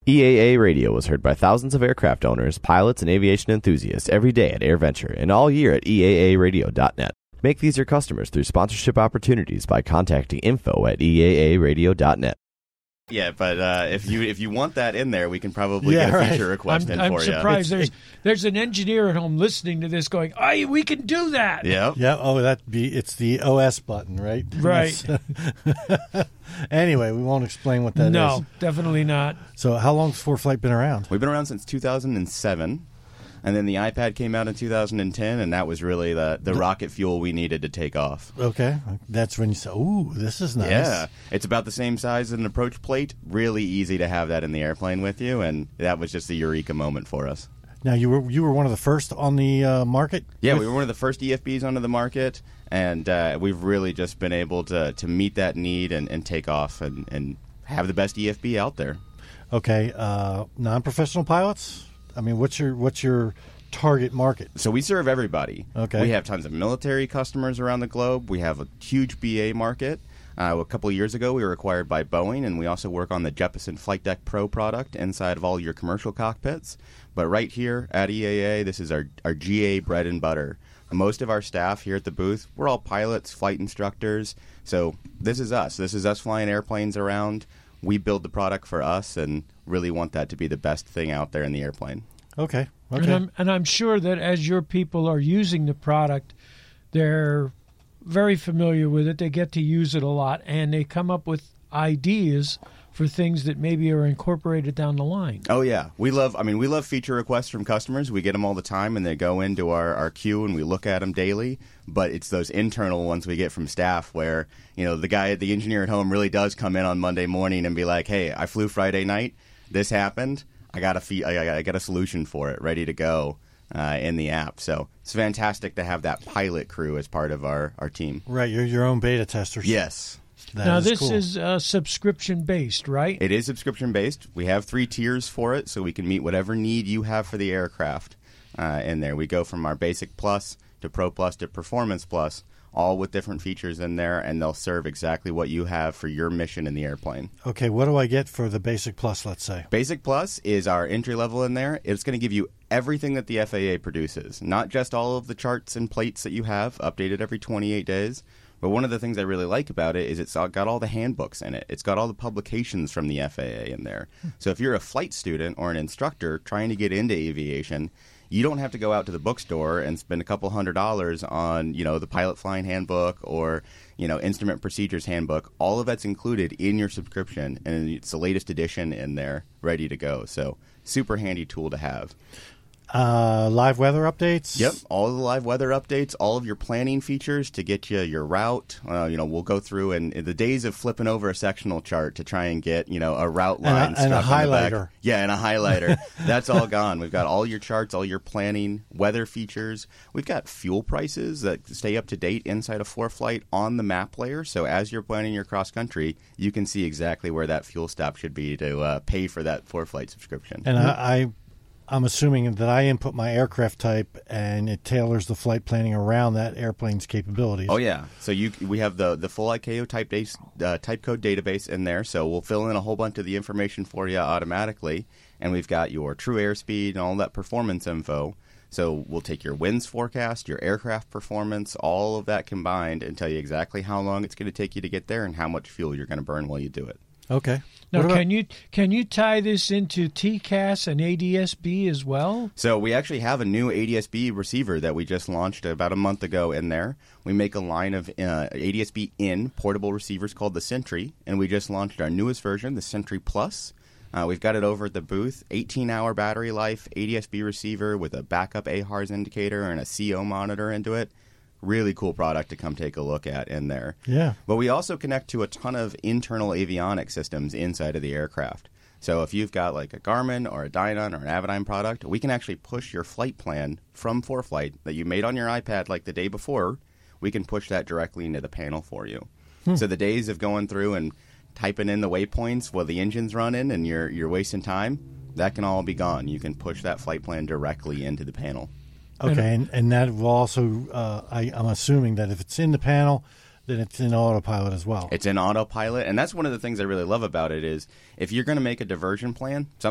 EAA Radio was heard by thousands of aircraft owners, pilots, and aviation enthusiasts every day at AirVenture and all year at EAAradio.net. Make these your customers through sponsorship opportunities by contacting info@EAAradio.net. Yeah, but if you want that in there, we can probably get a feature request in for you. I'm surprised there's an engineer at home listening to this going, "Hey, we can do that." Yeah. Yeah. Oh, it's the OS button, right? Right. Anyway, we won't explain what that is. No, definitely not. So how long has ForeFlight been around? We've been around since 2007. And then the iPad came out in 2010, and that was really the rocket fuel we needed to take off. Okay. That's when you say, ooh, this is nice. Yeah. It's about the same size as an approach plate. Really easy to have that in the airplane with you, and that was just a eureka moment for us. Now, you were one of the first on the market? Yeah, we were one of the first EFBs onto the market, and we've really just been able to meet that need and take off and have the best EFB out there. Okay. Non-professional pilots? I mean, what's your target market? So we serve everybody. Okay. We have tons of military customers around the globe. We have a huge BA market. A couple of years ago, we were acquired by Boeing, and we also work on the Jeppesen Flight Deck Pro product inside of all your commercial cockpits. But right here at EAA, this is our GA bread and butter. Most of our staff here at the booth, we're all pilots, flight instructors. So this is us. This is us flying airplanes around. We build the product for us and really want that to be the best thing out there in the airplane. Okay. And I'm sure that as your people are using the product, they're very familiar with it. They get to use it a lot, and they come up with ideas for things that maybe are incorporated down the line. Oh, yeah. We love feature requests from customers. We get them all the time, and they go into our queue, and we look at them daily. But it's those internal ones we get from staff where, the engineer at home really does come in on Monday morning and be like, hey, I flew Friday night. This happened. I got a solution for it ready to go in the app. So it's fantastic to have that pilot crew as part of our team. Right. You're your own beta testers. Yes. This is subscription-based, right? It is subscription-based. We have 3 tiers for it, so we can meet whatever need you have for the aircraft in there. We go from our Basic Plus to Pro Plus to Performance Plus, all with different features in there, and they'll serve exactly what you have for your mission in the airplane. Okay, what do I get for the Basic Plus, let's say? Basic Plus is our entry level in there. It's going to give you everything that the FAA produces, not just all of the charts and plates that you have, updated every 28 days. But one of the things I really like about it is it's got all the handbooks in it. It's got all the publications from the FAA in there. So if you're a flight student or an instructor trying to get into aviation, you don't have to go out to the bookstore and spend a couple $100 on, the pilot flying handbook or, instrument procedures handbook. All of that's included in your subscription, and it's the latest edition in there, ready to go. So super handy tool to have. Live weather updates? Yep, all of the live weather updates, all of your planning features to get you your route. We'll go through, and in the days of flipping over a sectional chart to try and get, a route line and a highlighter. Yeah, and a highlighter. That's all gone. We've got all your charts, all your planning, weather features. We've got fuel prices that stay up to date inside of ForeFlight on the map layer. So as you're planning your cross-country, you can see exactly where that fuel stop should be to pay for that ForeFlight subscription. And I'm assuming that I input my aircraft type and it tailors the flight planning around that airplane's capabilities. Oh, yeah. So we have the full ICAO type code database in there, so we'll fill in a whole bunch of the information for you automatically, and we've got your true airspeed and all that performance info. So we'll take your winds forecast, your aircraft performance, all of that combined, and tell you exactly how long it's going to take you to get there and how much fuel you're going to burn while you do it. Okay. Now, can you tie this into TCAS and ADS-B as well? So we actually have a new ADS-B receiver that we just launched about a month ago in there. We make a line of ADS-B in portable receivers called the Sentry, and we just launched our newest version, the Sentry Plus. We've got it over at the booth, 18-hour battery life, ADS-B receiver with a backup AHRS indicator and a CO monitor into it. Really cool product to come take a look at in there. Yeah. But we also connect to a ton of internal avionics systems inside of the aircraft. So if you've got like a Garmin or a Dynon or an Avidyne product, we can actually push your flight plan from ForeFlight that you made on your iPad like the day before. We can push that directly into the panel for you. So the days of going through and typing in the waypoints while the engine's running and you're wasting time, that can all be gone. You can push that flight plan directly into the panel. Okay, and that will also, I'm assuming that if it's in the panel, then it's in autopilot as well. It's in autopilot, and that's one of the things I really love about it is if you're going to make a diversion plan,